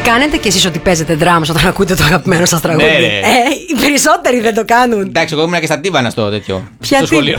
Κάνετε κι εσείς ότι παίζετε drums όταν ακούτε το αγαπημένο σας τραγούδι? Ναι, Οι περισσότεροι δεν το κάνουν. Εντάξει, εγώ ήμουν και στα Τίβανα στο τέτοιο. Ποια στο σχολείο.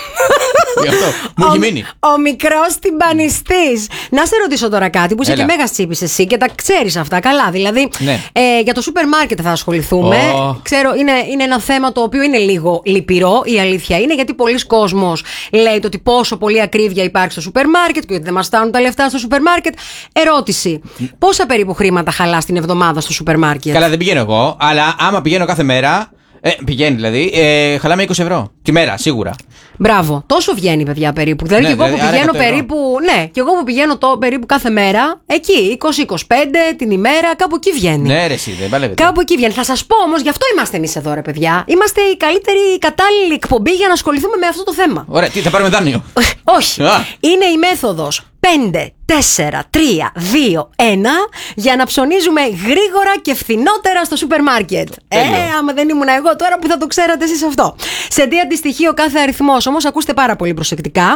Γι' αυτό μου έχει μείνει. Ο μικρός τυμπανιστής. Να σε ρωτήσω τώρα κάτι που είσαι και μέγας τσίπης εσύ και τα ξέρεις αυτά καλά. Δηλαδή, για το σούπερ μάρκετ θα ασχοληθούμε. Ξέρω, είναι ένα θέμα το οποίο είναι λίγο λυπηρό, η αλήθεια είναι, γιατί πολλοί κόσμος λέει ότι πόσο πολύ ακρίβεια υπάρχει στο σούπερ μάρκετ και ότι δεν μας φτάνουν τα λεφτά στο σούπερ μάρκετ. Ερώτηση. Πόσα περίπου χρήματα χαλάς την εβδομάδα στο σούπερ μάρκετ? Καλά, δεν πηγαίνω εγώ, αλλά άμα πηγαίνω κάθε μέρα. Πηγαίνει δηλαδή, χαλάμε 20 ευρώ τη μέρα, σίγουρα. Μπράβο, τόσο βγαίνει, παιδιά, περίπου. Δηλαδή, και εγώ που πηγαίνω περίπου. Ναι, και εγώ που πηγαίνω περίπου κάθε μέρα, εκεί, 20-25 την ημέρα, κάπου εκεί βγαίνει. Ναι, ρε, εσύ, δεν παλεύετε. Κάπου εκεί βγαίνει. Θα σας πω όμως, γι' αυτό είμαστε εμείς εδώ, ρε παιδιά. Είμαστε η καλύτερη, η κατάλληλη εκπομπή για να ασχοληθούμε με αυτό το θέμα. Ωραία, τι θα πάρουμε δάνειο? Όχι. Είναι η μέθοδος 5, 4, 3, 2, 1 για να ψωνίζουμε γρήγορα και φθηνότερα στο σούπερ μάρκετ. Άμα δεν ήμουν εγώ τώρα, που θα το ξέρατε εσείς αυτό. Σε τι αντιστοιχεί κάθε αριθμός, όμως ακούστε πάρα πολύ προσεκτικά.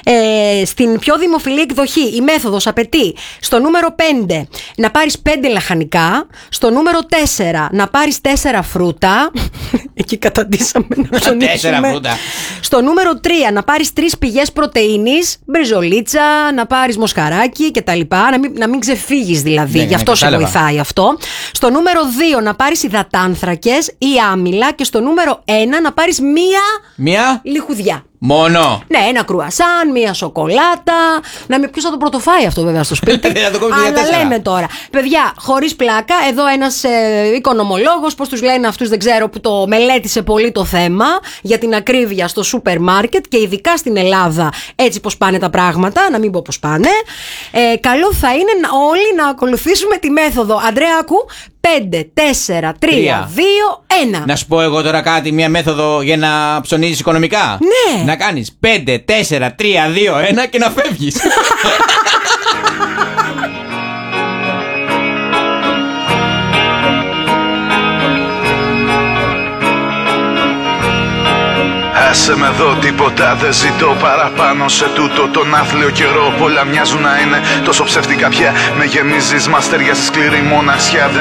Στην πιο δημοφιλή εκδοχή η μέθοδος απαιτεί στο νούμερο 5 να πάρεις 5 λαχανικά, στο νούμερο 4 να πάρεις 4 φρούτα. Εκεί καταντήσαμε να ψωνίσουμε. 4 φρούτα. Στο νούμερο 3 να πάρεις 3 πηγές πρωτεΐνης, μπριζολίτσα, να πάρεις μοσχαράκι κτλ. Να μην ξεφύγεις δηλαδή. Γι' αυτό σε βοηθάει αυτό. Στο νούμερο 2 να πάρεις υδατάνθρακες ή άμυλα. Και στο νούμερο 1 να πάρεις μία λιχουδιά. Μόνο. Ναι, ένα κρουασάν, μία σοκολάτα. Ποιος θα το πρωτοφάει αυτό βέβαια στο σπίτι. Αλλά λέμε τώρα. Παιδιά, χωρίς πλάκα, εδώ ένας οικονομολόγος, πώς τους λένε αυτούς, δεν ξέρω, που το μελέτησε πολύ το θέμα για την ακρίβεια στο σούπερ μάρκετ και ειδικά στην Ελλάδα, έτσι πως πάνε τα πράγματα, να μην πω πως πάνε. Καλό θα είναι όλοι να ακολουθήσουμε τη μέθοδο. Αντρέα, ακού. 5, 4, 3, 2, 1. Να σου πω εγώ τώρα κάτι, μια μέθοδο για να ψωνίζεις οικονομικά. Ναι. Να κάνεις 5, 4, 3, 2, 1 και να φεύγεις. Άσε με εδώ, τίποτα δεν ζητώ παραπάνω σε τούτο τον άθλιο καιρό. Πολλά μοιάζουν να είναι τόσο ψεύτικα πια. Με γεμίζεις, μας ταιριάζει σκληρή μοναξιά.